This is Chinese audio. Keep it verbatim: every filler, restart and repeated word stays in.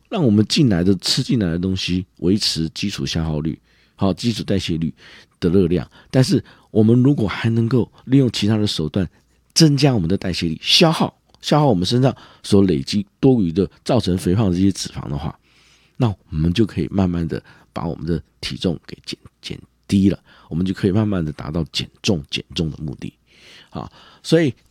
让我们进来的吃进来的东西维持基础消耗率，好，基础代谢率的热量。但是我们如果还能够利用其他的手段增加我们的代谢力，消耗消耗我们身上所累积多余的造成肥胖的这些脂肪的话，那我们就可以慢慢的把我们的体重给减减低了，我们就可以慢慢的达到减重减重的目的。好，所以